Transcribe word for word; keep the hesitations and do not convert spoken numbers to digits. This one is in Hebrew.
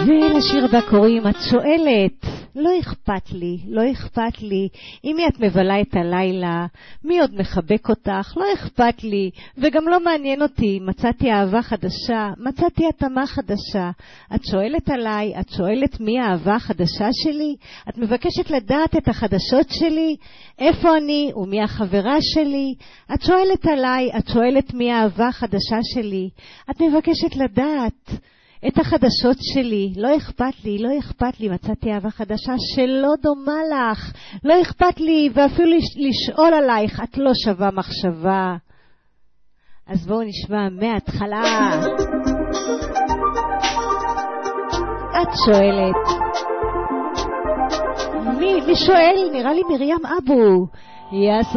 ולשיר הבא קוראים את שואלת, לא אכפת לי, לא אכפת לי, עם מי את מבלה את הלילה, מי עוד מחבק אותך, לא אכפת לי, וגם לא מעניין אותי, מצאתי אהבה חדשה, מצאתי התאמה חדשה. את שואלת עליי, את שואלת מי האהבה החדשה שלי, את מבקשת לדעת את החדשות שלי, איפה אני ומי החברה שלי, את שואלת עליי, את שואלת מי האהבה החדשה שלי, את מבקשת לדעת את החדשות שלי, לא אכפת לי, לא אכפת לי, מצאתי אהבה חדשה שלא דומה לך, לא אכפת לי, ואפילו לשאול עלייך, את לא שווה מחשבה. אז בואו נשמע מההתחלה. את שואלת. מי, מי שואל? נראה לי מרים אבו. יס